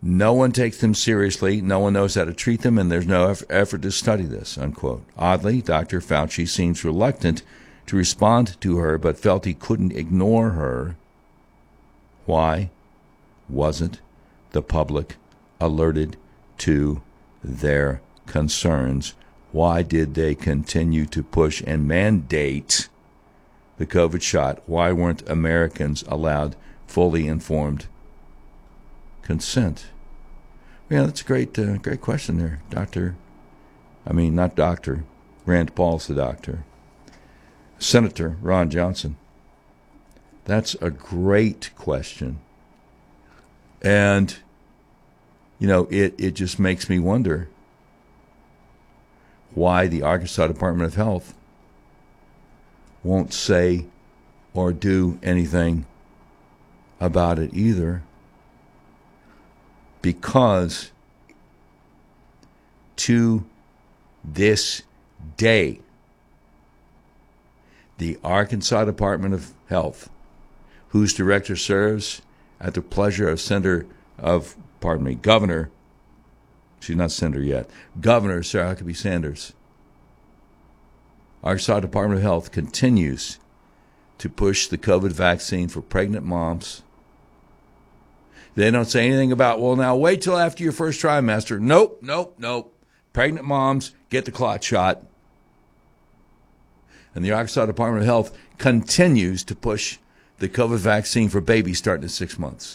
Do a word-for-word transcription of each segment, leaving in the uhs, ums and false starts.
No one takes them seriously. No one knows how to treat them, and there's no eff- effort to study this, unquote. Oddly, Doctor Fauci seems reluctant to respond to her, but felt he couldn't ignore her. Why wasn't the public alerted to their concerns? Why did they continue to push and mandate the COVID shot? Why weren't Americans allowed fully informed consent? Yeah, that's a great, uh, great question there, Doctor. I mean, not Doctor. Rand Paul's the doctor. Senator Ron Johnson. That's a great question. And, you know, it, it just makes me wonder why the Arkansas Department of Health won't say or do anything about it either. Because to this day, the Arkansas Department of Health, whose director serves at the pleasure of Senator of, pardon me, Governor, she's not Senator yet, Governor Sarah Huckabee Sanders, Arkansas Department of Health continues to push the COVID vaccine for pregnant moms. They don't say anything about, well, now wait till after your first trimester. Nope, nope, nope. Pregnant moms, get the clot shot. And the Arkansas Department of Health continues to push the COVID vaccine for babies starting at six months.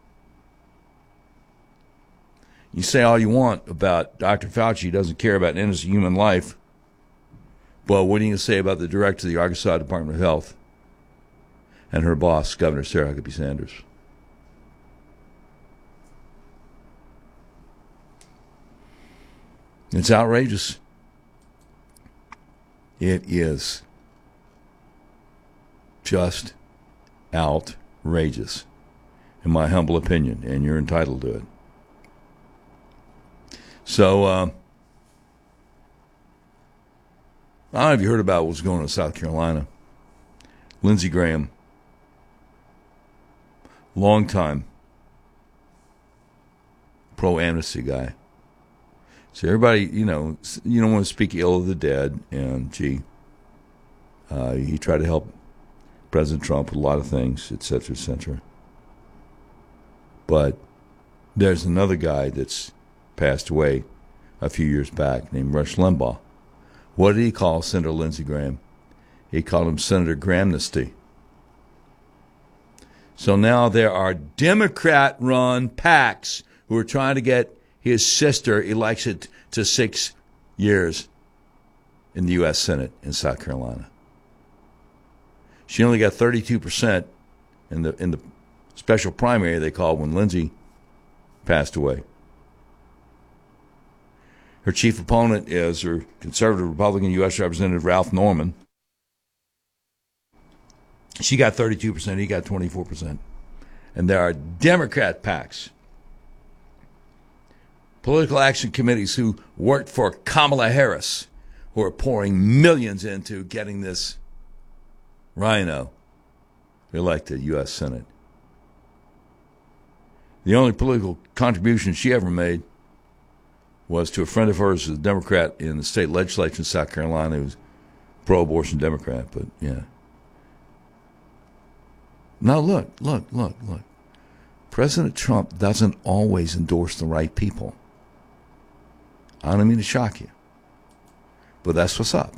You say all you want about Doctor Fauci doesn't care about innocent human life. Well, what are you going to say about the director of the Arkansas Department of Health and her boss, Governor Sarah Huckabee Sanders? It's outrageous. It is just outrageous, in my humble opinion, and you're entitled to it. So, uh, I don't know if you heard about what's going on in South Carolina. Lindsey Graham, long-time pro-amnesty guy. So everybody, you know, you don't want to speak ill of the dead, and gee, uh, he tried to help President Trump with a lot of things, et cetera, et cetera. But there's another guy that's passed away a few years back named Rush Limbaugh. What did he call Senator Lindsey Graham? He called him Senator Grahamnesty. So now there are Democrat-run PACs who are trying to get his sister elected to six years in the U S Senate in South Carolina. She only got thirty-two percent in the in the special primary they called when Lindsey passed away. Her chief opponent is her conservative Republican U S Representative Ralph Norman. She got thirty-two percent, he got twenty-four percent. And there are Democrat PACs, political action committees who worked for Kamala Harris, who are pouring millions into getting this rhino elected U S Senate. The only political contribution she ever made was to a friend of hers, who's a Democrat in the state legislature in South Carolina, who's pro-abortion Democrat, but yeah. Now look, look, look, look. President Trump doesn't always endorse the right people. I don't mean to shock you, but that's what's up.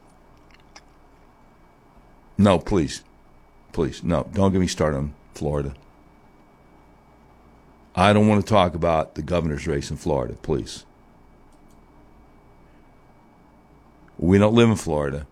No, please, please, no, don't get me started on Florida. I don't want to talk about the governor's race in Florida, please. We don't live in Florida.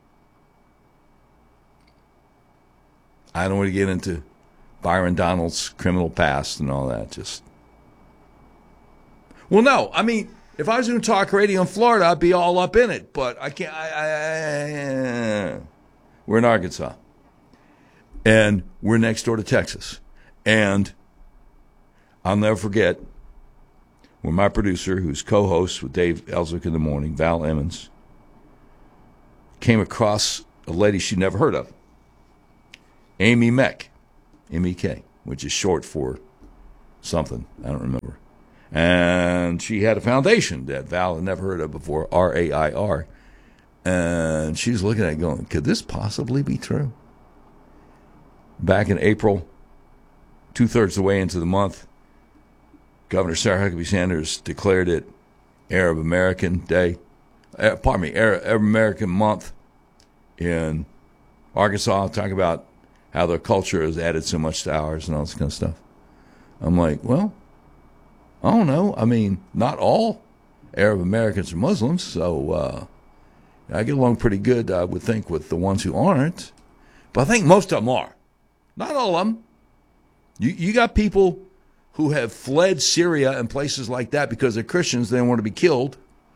I don't want to get into Byron Donald's criminal past and all that. Just, well, no, I mean, if I was going to talk radio in Florida, I'd be all up in it. But I can't. I, I, I, we're in Arkansas, and we're next door to Texas, and I'll never forget when my producer, who's co-host with Dave Ellswick in the morning, Val Emmons, came across a lady she'd never heard of, Amy Meck, M E K, which is short for something, I don't remember. And she had a foundation that Val had never heard of before, R A I R. And she's looking at it going, could this possibly be true? Back in April, two-thirds of the way into the month, Governor Sarah Huckabee Sanders declared it Arab American Day, uh, pardon me, Arab, Arab American Month in Arkansas, talking about how their culture has added so much to ours and all this kind of stuff. I'm like, well, I don't know. I mean, not all Arab Americans are Muslims, so uh, I get along pretty good, I would think, with the ones who aren't. But I think most of them are. Not all of them. You, you got people who have fled Syria and places like that because they're Christians, they don't want to be killed.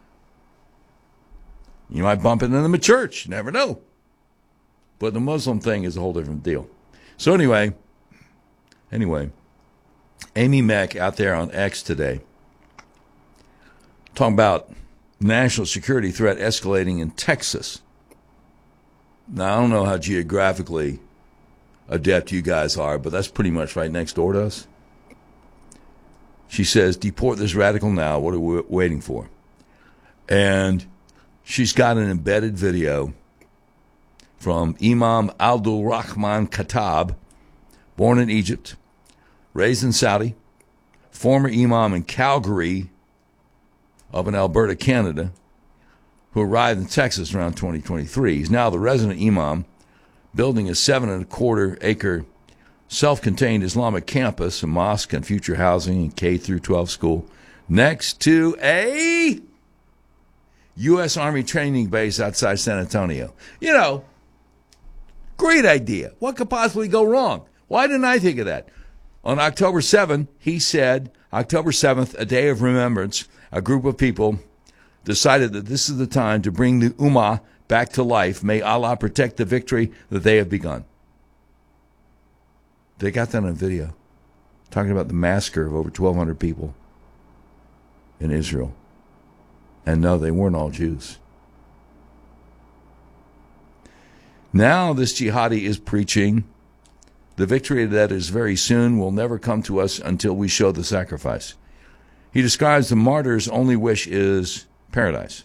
You might bump into them at church. You never know. But the Muslim thing is a whole different deal. So anyway, anyway, Amy Meck out there on X today talking about national security threat escalating in Texas. Now, I don't know how geographically adept you guys are, but that's pretty much right next door to us. She says, deport this radical now. What are we waiting for? And she's got an embedded video from Imam Abdul Rahman Khattab, born in Egypt, raised in Saudi, former imam in Calgary up in Alberta, Canada, who arrived in Texas around twenty twenty-three. He's now the resident imam, building a seven and a quarter acre self-contained Islamic campus, a mosque and future housing and K through twelve school next to a U S Army training base outside San Antonio. You know, great idea. What could possibly go wrong? Why didn't I think of that? On October seventh, he said, October seventh, a day of remembrance, a group of people decided that this is the time to bring the Ummah back to life. May Allah protect the victory that they have begun. They got that on video, talking about the massacre of over twelve hundred people in Israel. And no, they weren't all Jews. Now this jihadi is preaching the victory that is very soon will never come to us until we show the sacrifice. He describes the martyr's only wish is paradise.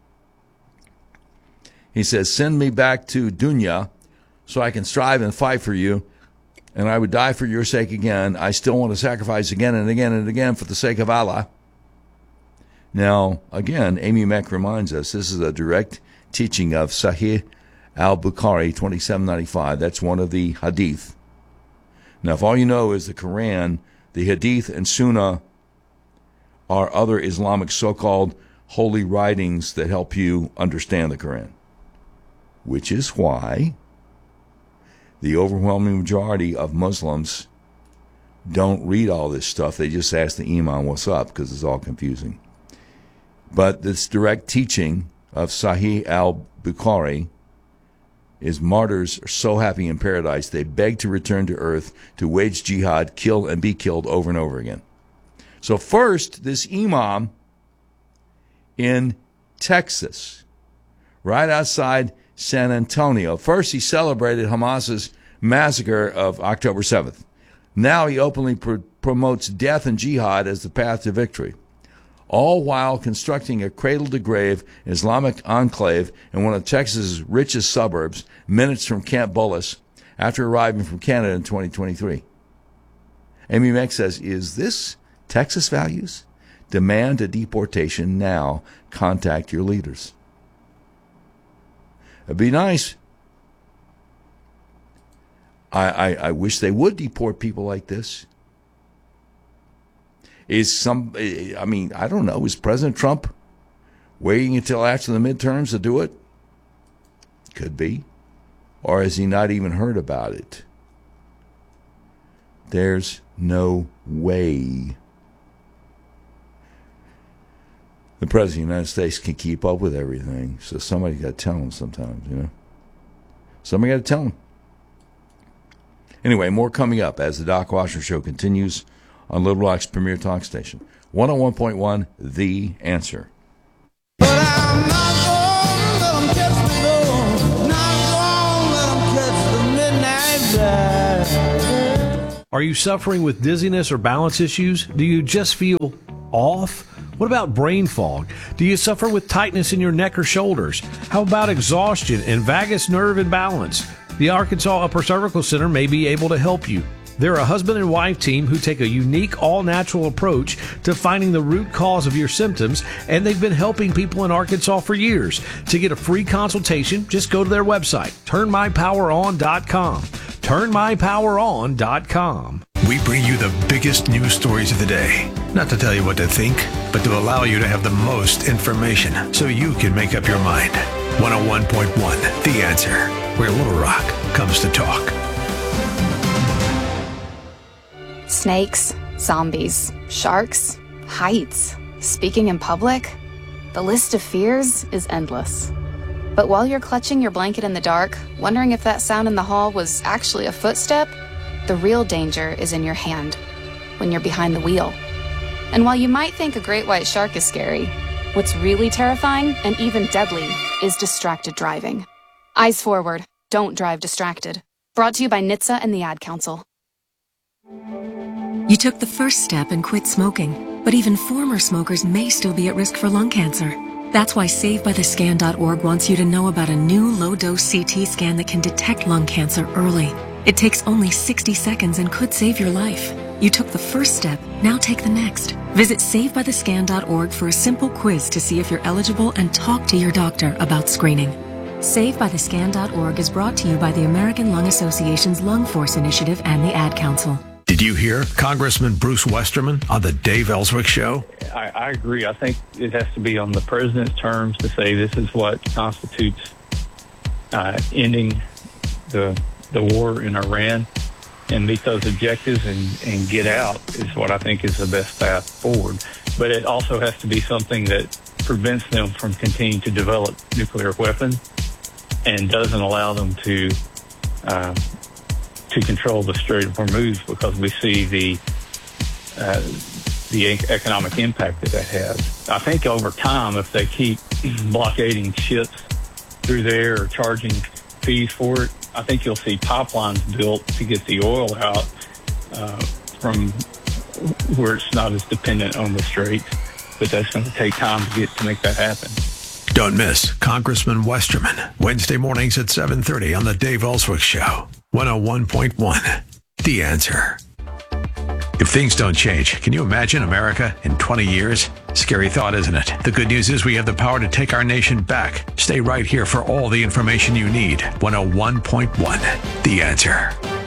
He says, send me back to Dunya so I can strive and fight for you, and I would die for your sake again. I still want to sacrifice again and again and again for the sake of Allah. Now, again, Amy Meck reminds us this is a direct teaching of Sahih al-Bukhari twenty-seven ninety-five. That's one of the hadith. Now, if all you know is the Quran, the hadith and Sunnah are other Islamic so-called holy writings that help you understand the Quran, which is why the overwhelming majority of Muslims don't read all this stuff. They just ask the imam what's up because it's all confusing. But this direct teaching of Sahih al-Bukhari is martyrs are so happy in paradise they beg to return to earth to wage jihad, kill and be killed over and over again. So first, this imam in Texas, right outside San Antonio, first he celebrated Hamas's massacre of October seventh. Now he openly pr- promotes death and jihad as the path to victory, all while constructing a cradle-to-grave Islamic enclave in one of Texas's richest suburbs, minutes from Camp Bullis, after arriving from Canada in twenty twenty-three. Amy Meck says, is this Texas values? Demand a deportation now. Contact your leaders. It'd be nice. I, I, I wish they would deport people like this. Is some, I mean, I don't know, is President Trump waiting until after the midterms to do it? Could be. Or has he not even heard about it? There's no way the President of the United States can keep up with everything. So somebody got to tell him sometimes, you know. Somebody got to tell him. Anyway, more coming up as the Doc Washer Show continues on Little Rock's premier talk station, one oh one point one, The Answer. But I'm not gonna let 'em catch me, no. Not gonna let 'em catch the midnight ride. Are you suffering with dizziness or balance issues? Do you just feel off? What about brain fog? Do you suffer with tightness in your neck or shoulders? How about exhaustion and vagus nerve imbalance? The Arkansas Upper Cervical Center may be able to help you. They're a husband and wife team who take a unique, all-natural approach to finding the root cause of your symptoms, and they've been helping people in Arkansas for years. To get a free consultation, just go to their website, turn my power on dot com. turn my power on dot com. We bring you the biggest news stories of the day. Not to tell you what to think, but to allow you to have the most information so you can make up your mind. one oh one point one, The Answer, where Little Rock comes to talk. Snakes, zombies, sharks, heights, speaking in public. The list of fears is endless. But while you're clutching your blanket in the dark, wondering if that sound in the hall was actually a footstep, the real danger is in your hand, when you're behind the wheel. And while you might think a great white shark is scary, what's really terrifying and even deadly is distracted driving. Eyes forward, don't drive distracted. Brought to you by N H T S A and the Ad Council. You took the first step and quit smoking, but even former smokers may still be at risk for lung cancer. That's why Save By The Scan dot org wants you to know about a new low-dose C T scan that can detect lung cancer early. It takes only sixty seconds and could save your life. You took the first step, now take the next. Visit Save By The Scan dot org for a simple quiz to see if you're eligible and talk to your doctor about screening. Save By The Scan dot org is brought to you by the American Lung Association's Lung Force Initiative and the Ad Council. Did you hear Congressman Bruce Westerman on the Dave Ellswick Show? I, I agree. I think it has to be on the president's terms to say this is what constitutes uh, ending the the war in Iran and meet those objectives and, and get out is what I think is the best path forward. But it also has to be something that prevents them from continuing to develop nuclear weapons and doesn't allow them to uh, to control the Strait of Hormuz, because we see the uh, the economic impact that that has. I think over time, if they keep blockading ships through there or charging fees for it, I think you'll see pipelines built to get the oil out uh, from where it's not as dependent on the Strait. But that's going to take time to get to make that happen. Don't miss Congressman Westerman, Wednesday mornings at seven thirty on the Dave Ellswick Show, one oh one point one, The Answer. If things don't change, can you imagine America in twenty years? Scary thought, isn't it? The good news is we have the power to take our nation back. Stay right here for all the information you need. one oh one point one, The Answer.